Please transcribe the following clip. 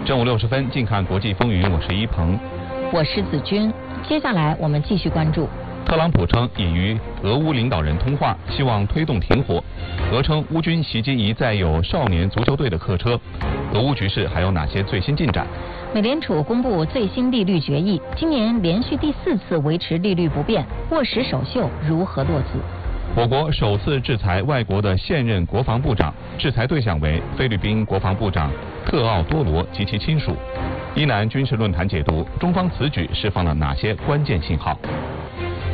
正午60分，近看国际风云，我是一鹏， 我是子君。接下来我们继续关注。 特朗普称已与俄乌领导人通话，希望推动停火。俄称乌军袭击一载有少年足球队的客车。俄乌局势还有哪些最新进展？ 美联储公布最新利率决议，今年连续第4次维持利率不变，握实首秀如何落子？ 我国首次制裁外国的现任国防部长，制裁对象为菲律宾国防部长特奥多罗及其亲属。伊南军事论坛解读中方此举释放了哪些关键信号？